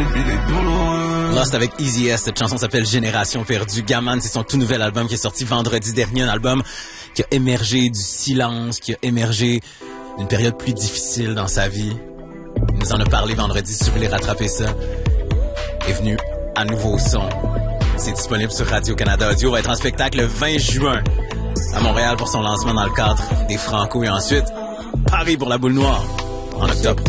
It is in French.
Lost avec Easy S, cette chanson s'appelle Génération Perdue. Gaman, c'est son tout nouvel album qui est sorti vendredi dernier, un album qui a émergé du silence, qui a émergé d'une période plus difficile dans sa vie. Il nous en a parlé vendredi, si vous voulez rattraper ça. Est venu à nouveau au son. C'est disponible sur Radio-Canada Audio, va être en spectacle le 20 juin à Montréal pour son lancement dans le cadre des Franco et ensuite Paris pour la Boule Noire en octobre.